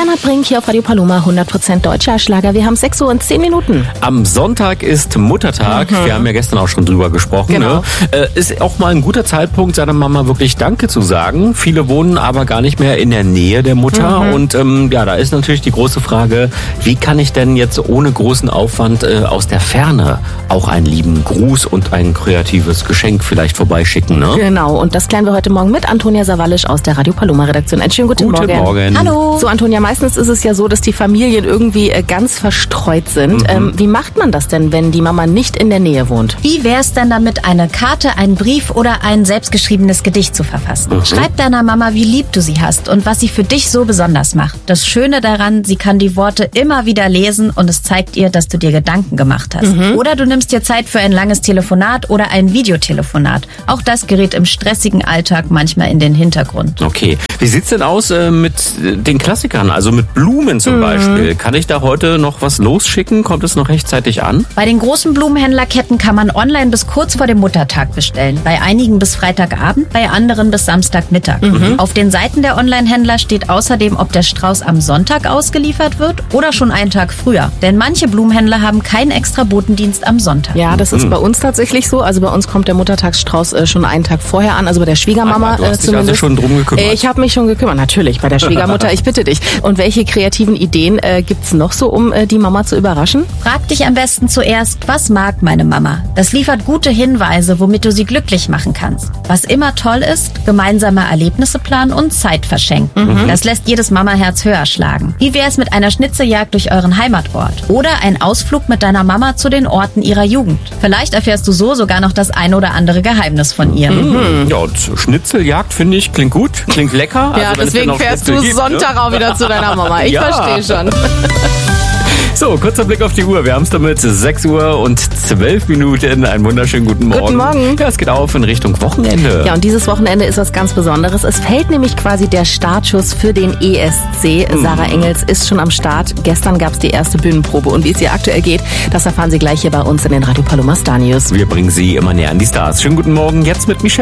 Bernhard Brink hier auf Radio Paloma, 100% deutscher Schlager. Wir haben 6:10 Uhr. Am Sonntag ist Muttertag. Wir haben ja gestern auch schon drüber gesprochen. Genau. Ne? Ist auch mal ein guter Zeitpunkt, seiner Mama wirklich Danke zu sagen. Viele wohnen aber gar nicht mehr in der Nähe der Mutter. Und da ist natürlich die große Frage, wie kann ich denn jetzt ohne großen Aufwand aus der Ferne auch einen lieben Gruß und ein kreatives Geschenk vielleicht vorbeischicken, ne? Genau, und das klären wir heute Morgen mit Antonia Sawallisch aus der Radio Paloma Redaktion. Einen schönen guten Morgen. Hallo. So, Antonia, meistens ist es ja so, dass die Familien irgendwie ganz verstreut sind. Wie macht man das denn, wenn die Mama nicht in der Nähe wohnt? Wie wär's denn damit, eine Karte, einen Brief oder ein selbstgeschriebenes Gedicht zu verfassen? Schreib deiner Mama, wie lieb du sie hast und was sie für dich so besonders macht. Das Schöne daran, sie kann die Worte immer wieder lesen und es zeigt ihr, dass du dir Gedanken gemacht hast. Oder du nimmst dir Zeit für ein langes Telefonat oder ein Videotelefonat. Auch das gerät im stressigen Alltag manchmal in den Hintergrund. Okay. Wie sieht's denn aus mit den Klassikern, also mit Blumen zum Beispiel? Kann ich da heute noch was losschicken? Kommt es noch rechtzeitig an? Bei den großen Blumenhändlerketten kann man online bis kurz vor dem Muttertag bestellen. Bei einigen bis Freitagabend, bei anderen bis Samstagmittag. Auf den Seiten der Online-Händler steht außerdem, ob der Strauß am Sonntag ausgeliefert wird oder schon einen Tag früher. Denn manche Blumenhändler haben keinen extra Botendienst am Sonntag. Ja, das ist bei uns tatsächlich so. Also bei uns kommt der Muttertagsstrauß schon einen Tag vorher an. Also bei der Schwiegermama du hast dich zumindest. also schon drum gekümmert. Ich habe mich schon gekümmert, natürlich, bei der Schwiegermutter. Ich bitte dich. Und welche kreativen Ideen gibt's noch so, um die Mama zu überraschen? Frag dich am besten zuerst, was mag meine Mama? Das liefert gute Hinweise, womit du sie glücklich machen kannst. Was immer toll ist, gemeinsame Erlebnisse planen und Zeit verschenken. Das lässt jedes Mamaherz höher schlagen. Wie wär's mit einer Schnitzeljagd durch euren Heimatort? Oder ein Ausflug mit deiner Mama zu den Orten ihrer Jugend? Vielleicht erfährst du so sogar noch das ein oder andere Geheimnis von ihr. Ja, und Schnitzeljagd finde ich, klingt gut, klingt lecker. Ja, Also, wenn es deswegen denn noch fährst Schnitzel du gibt, Sonntag auch wieder zu deiner Mama. Ich verstehe schon. So, kurzer Blick auf die Uhr. Wir haben es damit 6:12. Einen wunderschönen guten Morgen. Guten Morgen. Ja, es geht auf in Richtung Wochenende. Ja, und dieses Wochenende ist was ganz Besonderes. Es fällt nämlich quasi der Startschuss für den ESC. Sarah Engels ist schon am Start. Gestern gab es die erste Bühnenprobe. Und wie es ihr aktuell geht, das erfahren Sie gleich hier bei uns in den Radio Paloma Star News. Wir bringen Sie immer näher an die Stars. Schönen guten Morgen, jetzt mit Michelle.